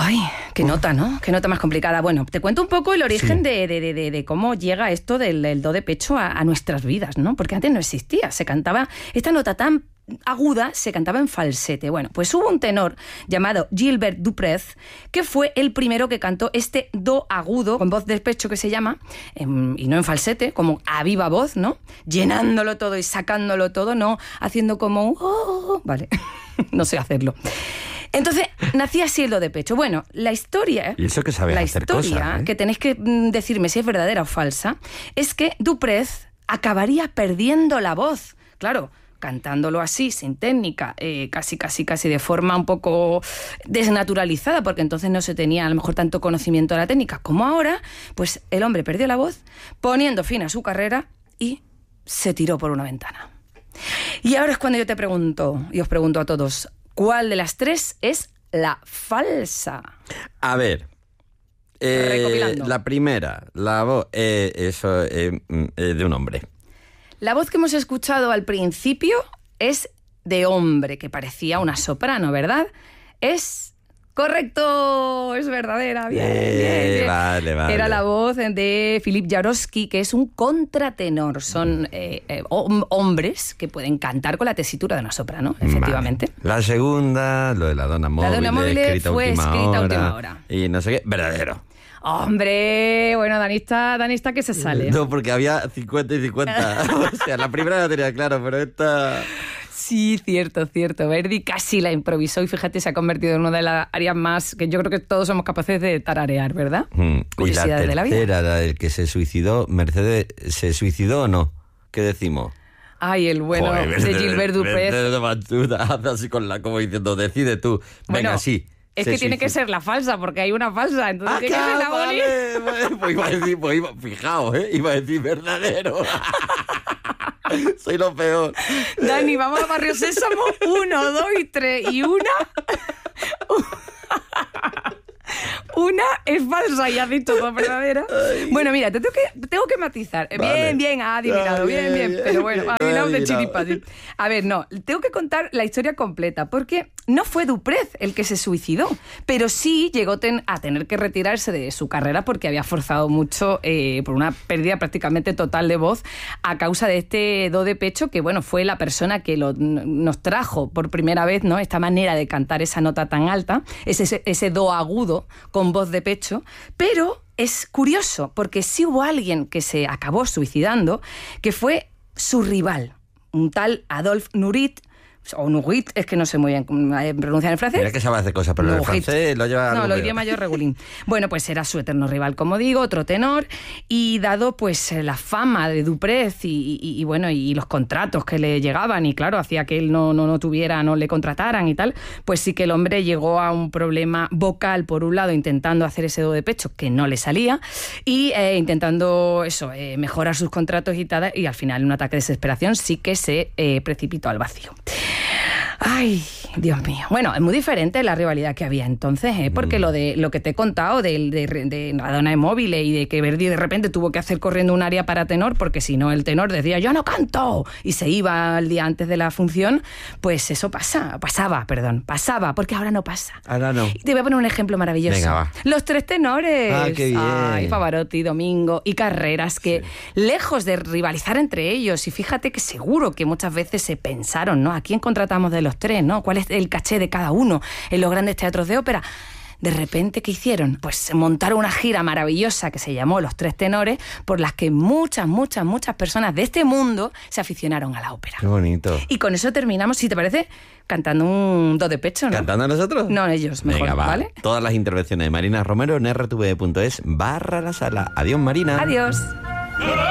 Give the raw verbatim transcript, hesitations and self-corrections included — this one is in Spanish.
Ay, qué nota, ¿no? Qué nota más complicada. Bueno, te cuento un poco el origen sí. de, de, de, de cómo llega esto del, del do de pecho a, a nuestras vidas, ¿no? Porque antes no existía, se cantaba esta nota tan aguda, se cantaba en falsete. Bueno, pues hubo un tenor llamado Gilbert du Prez que fue el primero que cantó este do agudo con voz de pecho que se llama, en, y no en falsete, como a viva voz, ¿no? Llenándolo todo y sacándolo todo, no haciendo como un... Oh, vale, no sé hacerlo. Entonces, nacía así el do de pecho. Bueno, la historia... Y eso que sabes la hacer historia, cosas, ¿eh? que tenéis que decirme si es verdadera o falsa, es que du Prez acabaría perdiendo la voz. Claro, cantándolo así, sin técnica, eh, casi, casi, casi de forma un poco desnaturalizada, porque entonces no se tenía a lo mejor tanto conocimiento de la técnica como ahora, pues el hombre perdió la voz, poniendo fin a su carrera y se tiró por una ventana. Y ahora es cuando yo te pregunto, y os pregunto a todos, ¿cuál de las tres es la falsa? A ver, eh, la primera, la voz, eh, eso eh, eh, de un hombre. La voz que hemos escuchado al principio es de hombre, que parecía una soprano, ¿verdad? Es correcto, es verdadera, bien, eh, bien, bien. Vale, vale. Era la voz de Philip Jaworski, que es un contratenor. Son eh, eh, hombres que pueden cantar con la tesitura de una soprano, efectivamente. Vale. La segunda, lo de la dona móvil, la dona móvil escrita fue última escrita a hora, última hora. Y no sé qué, verdadero. Hombre, bueno, Danista, Danista que se sale. No, porque había cincuenta y cincuenta. O sea, la primera la tenía claro, pero esta... Sí, cierto, cierto. Verdi casi la improvisó y fíjate, se ha convertido en una de las áreas más que yo creo que todos somos capaces de tararear, ¿verdad? Mm. Y la de la vida. tercera, la del que se suicidó, Mercedes, ¿se suicidó o no? ¿Qué decimos? Ay, el bueno Joder, de Gilbert du Prez. Hace así con la, como diciendo, decide tú. Venga, bueno, sí. Es que tiene que ser la falsa, porque hay una falsa, entonces ah, tiene que ser la vale, vale. Pues iba a decir, pues iba, fijaos, ¿eh? Iba a decir verdadero. Soy lo peor. Dani, vamos a Barrio Sésamo. Uno, dos y tres. Y una... Una es falsa y has dicho todo verdadera. Ay. Bueno, mira, te tengo que, tengo que matizar. Vale. Bien, bien, ha adivinado, Ay, bien, bien, bien. Pero bueno, ha adivinado de chiripas. A ver, no, tengo que contar la historia completa, porque no fue du Prez el que se suicidó, pero sí llegó ten, a tener que retirarse de su carrera porque había forzado mucho eh, por una pérdida prácticamente total de voz a causa de este do de pecho, que bueno, fue la persona que lo, nos trajo por primera vez, ¿no? Esta manera de cantar esa nota tan alta, ese, ese do agudo con voz de pecho, pero es curioso porque sí hubo alguien que se acabó suicidando, que fue su rival, un tal Adolphe Nurit, o Nurit, es que no sé muy bien pronunciar en francés. Mira que sabe hacer cosas, pero el francés lo lleva... No, lo idioma yo regulín. Bueno, pues era su eterno rival, como digo, otro tenor, y dado pues la fama de du Prez y, y, y bueno, y los contratos que le llegaban, y claro, hacía que él no, no, no tuviera, no le contrataran y tal, pues sí que el hombre llegó a un problema vocal, por un lado, intentando hacer ese do de pecho, que no le salía, y eh, intentando eso, eh, mejorar sus contratos y tal, y al final, en un ataque de desesperación, sí que se eh, precipitó al vacío. Ay, Dios mío. Bueno, es muy diferente la rivalidad que había entonces, ¿eh? Porque mm. lo de lo que te he contado de, de, de la dona móvil y de que Verdi de repente tuvo que hacer corriendo un aria para tenor, porque si no el tenor decía yo no canto y se iba el día antes de la función, pues eso pasa, pasaba, perdón, pasaba, porque ahora no pasa. Ahora no. Y te voy a poner un ejemplo maravilloso. Venga, va. Los tres tenores. Ah, qué bien. Ay, Pavarotti, Domingo y Carreras, que sí. lejos de rivalizar entre ellos, y fíjate que seguro que muchas veces se pensaron, ¿no? ¿A quién contratamos de los tres, no? ¿Cuál es el caché de cada uno en los grandes teatros de ópera? De repente, ¿qué hicieron? Pues montaron una gira maravillosa que se llamó Los Tres Tenores, por las que muchas, muchas, muchas personas de este mundo se aficionaron a la ópera. Qué bonito. Y con eso terminamos, si te parece, cantando un do de pecho, ¿no? ¿Cantando a nosotros? No, ellos, mejor, Venga, va. ¿vale? Todas las intervenciones de Marina Romero en r t v punto es barra la sala. Adiós, Marina. Adiós.